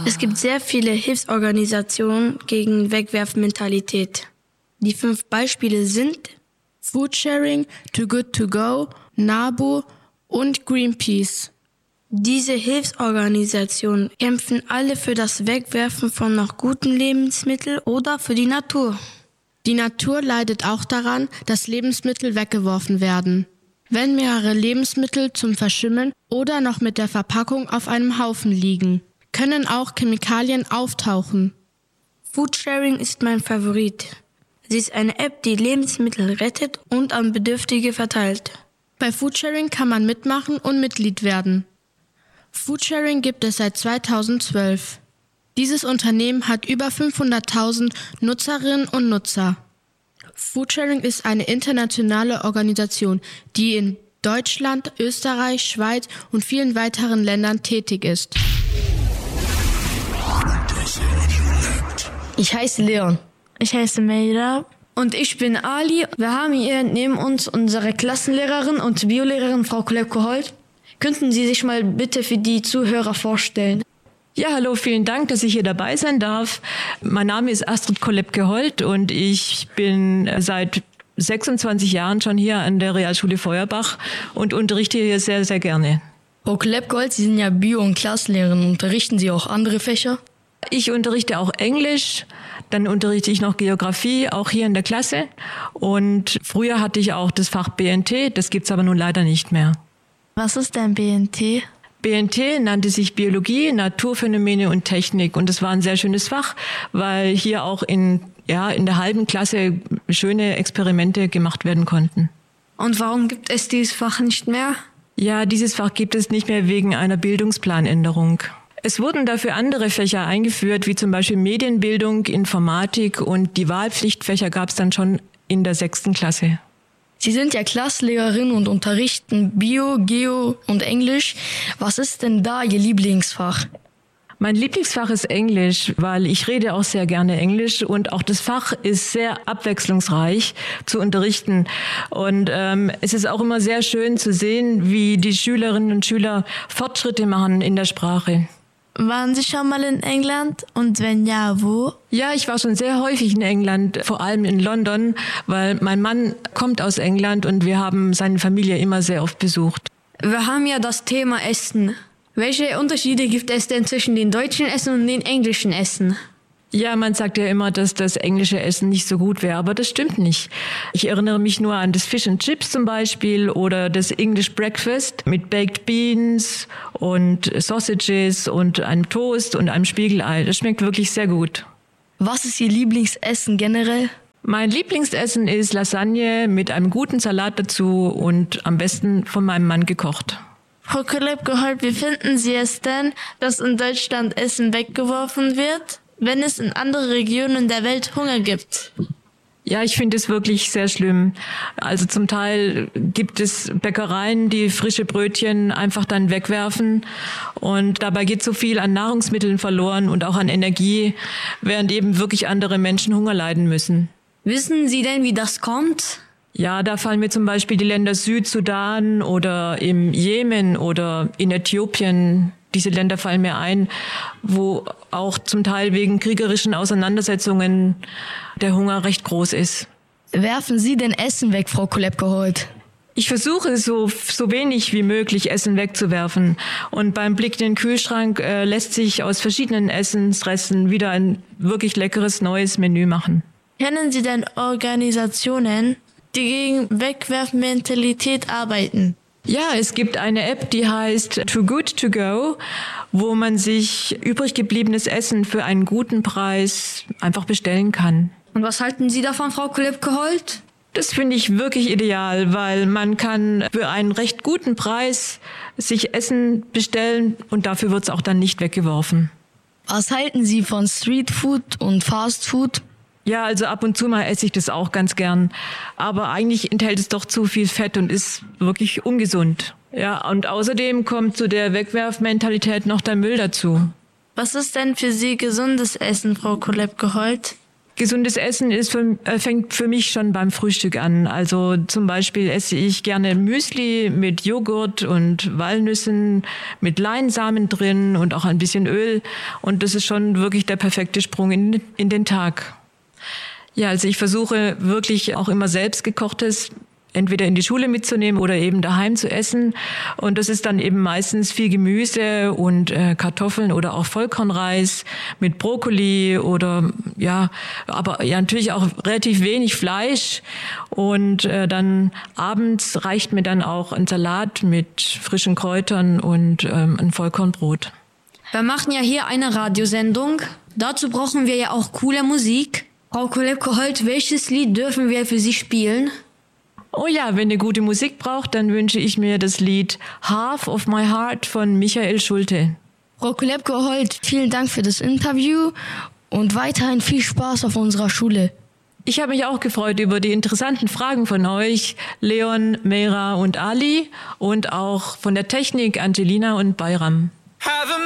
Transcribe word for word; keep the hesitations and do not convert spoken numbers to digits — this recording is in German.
Es gibt sehr viele Hilfsorganisationen gegen Wegwerfmentalität. Die fünf Beispiele sind Foodsharing, Too Good To Go, NABU und Greenpeace. Diese Hilfsorganisationen kämpfen alle für das Wegwerfen von noch guten Lebensmitteln oder für die Natur. Die Natur leidet auch daran, dass Lebensmittel weggeworfen werden. Wenn mehrere Lebensmittel zum Verschimmeln oder noch mit der Verpackung auf einem Haufen liegen, können auch Chemikalien auftauchen. Foodsharing ist mein Favorit. Sie ist eine App, die Lebensmittel rettet und an Bedürftige verteilt. Bei Foodsharing kann man mitmachen und Mitglied werden. Foodsharing gibt es seit zweitausendzwölf. Dieses Unternehmen hat über fünfhunderttausend Nutzerinnen und Nutzer. Foodsharing ist eine internationale Organisation, die in Deutschland, Österreich, Schweiz und vielen weiteren Ländern tätig ist. Ich heiße Leon. Ich heiße Meira. Und ich bin Ali. Wir haben hier neben uns unsere Klassenlehrerin und Biolehrerin Frau Kolepko-Holt. Könnten Sie sich mal bitte für die Zuhörer vorstellen? Ja, hallo, vielen Dank, dass ich hier dabei sein darf. Mein Name ist Astrid Kolepke-Holt und ich bin seit sechsundzwanzig Jahren schon hier an der Realschule Feuerbach und unterrichte hier sehr, sehr gerne. Frau Kolepke-Holt, Sie sind ja Bio- und Klassenlehrerin. Unterrichten Sie auch andere Fächer? Ich unterrichte auch Englisch, dann unterrichte ich noch Geografie, auch hier in der Klasse. Und früher hatte ich auch das Fach B N T, das gibt's aber nun leider nicht mehr. Was ist denn B N T? B N T nannte sich Biologie, Naturphänomene und Technik. Und das war ein sehr schönes Fach, weil hier auch in, ja, in der halben Klasse schöne Experimente gemacht werden konnten. Und warum gibt es dieses Fach nicht mehr? Ja, dieses Fach gibt es nicht mehr wegen einer Bildungsplanänderung. Es wurden dafür andere Fächer eingeführt, wie zum Beispiel Medienbildung, Informatik, und die Wahlpflichtfächer gab es dann schon in der sechsten Klasse. Sie sind ja Klassenlehrerin und unterrichten Bio, Geo und Englisch. Was ist denn da Ihr Lieblingsfach? Mein Lieblingsfach ist Englisch, weil ich rede auch sehr gerne Englisch und auch das Fach ist sehr abwechslungsreich zu unterrichten. Und ähm, es ist auch immer sehr schön zu sehen, wie die Schülerinnen und Schüler Fortschritte machen in der Sprache. Waren Sie schon mal in England? Und wenn ja, wo? Ja, ich war schon sehr häufig in England, vor allem in London, weil mein Mann kommt aus England und wir haben seine Familie immer sehr oft besucht. Wir haben ja das Thema Essen. Welche Unterschiede gibt es denn zwischen den deutschen Essen und den englischen Essen? Ja, man sagt ja immer, dass das englische Essen nicht so gut wäre, aber das stimmt nicht. Ich erinnere mich nur an das Fish and Chips zum Beispiel oder das English Breakfast mit Baked Beans und Sausages und einem Toast und einem Spiegelei. Das schmeckt wirklich sehr gut. Was ist Ihr Lieblingsessen generell? Mein Lieblingsessen ist Lasagne mit einem guten Salat dazu und am besten von meinem Mann gekocht. Frau Kolepke-Holt, wie finden Sie es denn, dass in Deutschland Essen weggeworfen wird, wenn es in anderen Regionen der Welt Hunger gibt? Ja, ich finde es wirklich sehr schlimm. Also zum Teil gibt es Bäckereien, die frische Brötchen einfach dann wegwerfen und dabei geht so viel an Nahrungsmitteln verloren und auch an Energie, während eben wirklich andere Menschen Hunger leiden müssen. Wissen Sie denn, wie das kommt? Ja, da fallen mir zum Beispiel die Länder Südsudan oder im Jemen oder in Äthiopien. Diese Länder fallen mir ein, wo auch zum Teil wegen kriegerischen Auseinandersetzungen der Hunger recht groß ist. Werfen Sie denn Essen weg, Frau Kolepke-Holt? Ich versuche so so wenig wie möglich Essen wegzuwerfen. Und beim Blick in den Kühlschrank äh, lässt sich aus verschiedenen Essensresten wieder ein wirklich leckeres neues Menü machen. Kennen Sie denn Organisationen, die gegen Wegwerfmentalität arbeiten? Ja, es gibt eine App, die heißt Too Good To Go, wo man sich übrig gebliebenes Essen für einen guten Preis einfach bestellen kann. Und was halten Sie davon, Frau Kolepke-Holt? Das finde ich wirklich ideal, weil man kann für einen recht guten Preis sich Essen bestellen und dafür wird es auch dann nicht weggeworfen. Was halten Sie von Streetfood und Fastfood? Ja, also ab und zu mal esse ich das auch ganz gern. Aber eigentlich enthält es doch zu viel Fett und ist wirklich ungesund. Ja, und außerdem kommt zu der Wegwerfmentalität noch der Müll dazu. Was ist denn für Sie gesundes Essen, Frau Kolepke-Holt? Gesundes Essen ist für, äh, fängt für mich schon beim Frühstück an. Also zum Beispiel esse ich gerne Müsli mit Joghurt und Walnüssen, mit Leinsamen drin und auch ein bisschen Öl. Und das ist schon wirklich der perfekte Sprung in, in den Tag. Ja, also ich versuche wirklich auch immer selbst gekochtes entweder in die Schule mitzunehmen oder eben daheim zu essen. Und das ist dann eben meistens viel Gemüse und äh, Kartoffeln oder auch Vollkornreis mit Brokkoli oder ja, aber ja natürlich auch relativ wenig Fleisch. Und äh, dann abends reicht mir dann auch ein Salat mit frischen Kräutern und ähm, ein Vollkornbrot. Wir machen ja hier eine Radiosendung. Dazu brauchen wir ja auch coole Musik. Frau Kolebko-Holt, welches Lied dürfen wir für Sie spielen? Oh ja, wenn ihr gute Musik braucht, dann wünsche ich mir das Lied Half of My Heart von Michael Schulte. Frau Kolebko-Holt, vielen Dank für das Interview und weiterhin viel Spaß auf unserer Schule. Ich habe mich auch gefreut über die interessanten Fragen von euch, Leon, Meira und Ali, und auch von der Technik Angelina und Bayram.